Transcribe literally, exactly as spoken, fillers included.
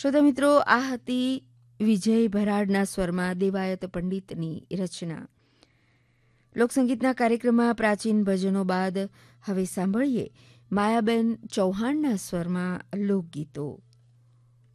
શ્રોતા મિત્રો, આ હતી વિજય ભરાડના સ્વરમાં દેવાયત પંડિતની રચના. લોકસંગીતના કાર્યક્રમમાં પ્રાચીન ભજનો બાદ હવે સાંભળીએ માયાબેન ચૌહાણના સ્વરમાં લોકગીતો.